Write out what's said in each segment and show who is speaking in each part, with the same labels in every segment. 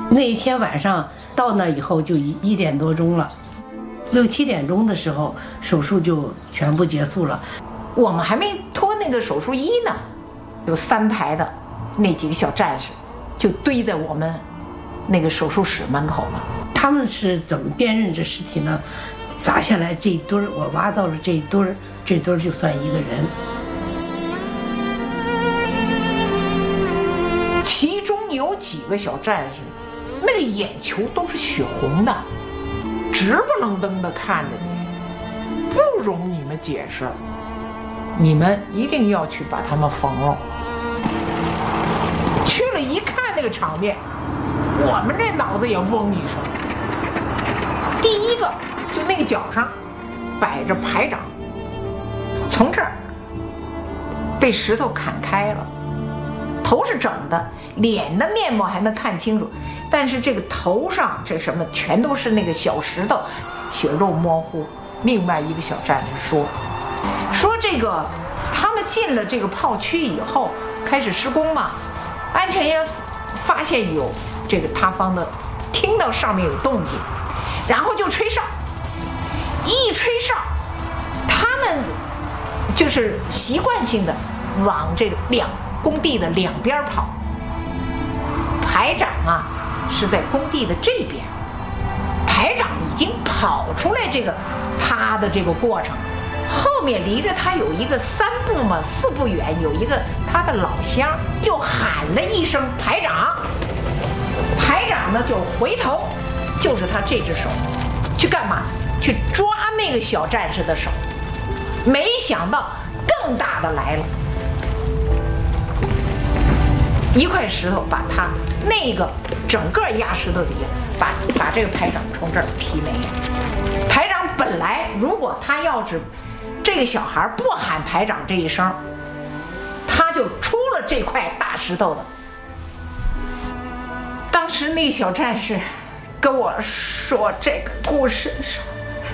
Speaker 1: 那一天晚上到那以后就1点多钟了，6、7点钟的时候手术就全部结束了。
Speaker 2: 我们还没脱那个手术衣呢，有3排的那几个小战士就堆在我们那个手术室门口了。
Speaker 1: 他们是怎么辨认这尸体呢？砸下来这一堆儿，我挖到了这一堆儿，这堆儿就算一个人。
Speaker 2: 其中有几个小战士，那个眼球都是血红的，直不愣登的看着你，不容你们解释。你们一定要去把他们缝了。去了一看那个场面，我们这脑子也嗡一声。第一个就那个脚上摆着排掌，从这儿被石头砍开了，头是整的，脸的面貌还能看清楚，但是这个头上这什么全都是那个小石头，血肉模糊。另外一个小战士说这个他们进了这个炮区以后开始施工嘛，安全员发现有这个塌方的，听到上面有动静，然后就吹哨，一吹哨他们就是习惯性的往这个工地的两边跑。排长啊是在工地的这边，排长已经跑出来这个他的这个过程，后面离着他有一个3步嘛4步远有一个他的老乡，就喊了一声排长，排长呢就回头，就是他这只手去干嘛？去抓那个小战士的手，没想到更大的来了，一块石头把他那个整个压石头底下把这个排长从这儿劈没了。排长本来如果他要是这个小孩不喊排长这一声，他就出了这块大石头的。当时那个小战士跟我说这个故事的时候，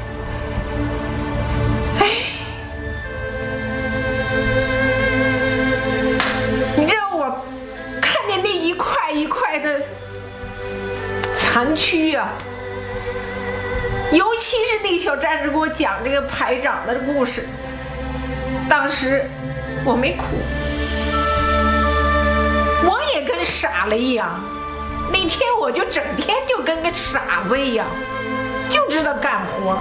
Speaker 2: 你知道我看见那一块一块的残躯啊，尤其是那个小战士给我讲这个排长的故事，当时我没哭，我也跟傻了一样。那天我就整天就跟个傻子一样，就知道干活。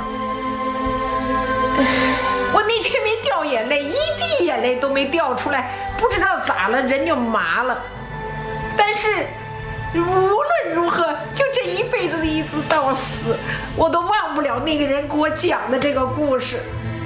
Speaker 2: 我那天没掉眼泪，一滴眼泪都没掉出来，不知道咋了，人就麻了。但是无论如何，就这一辈子的一直到死，我都忘不了那个人给我讲的这个故事。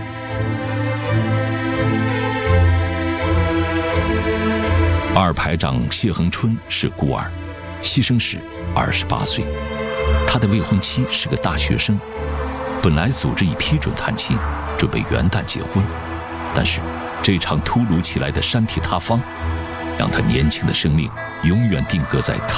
Speaker 3: 二排长谢恒春是孤儿，牺牲时28岁，他的未婚妻是个大学生，本来组织已批准探亲，准备元旦结婚，但是这场突如其来的山体塌方，让他年轻的生命永远定格在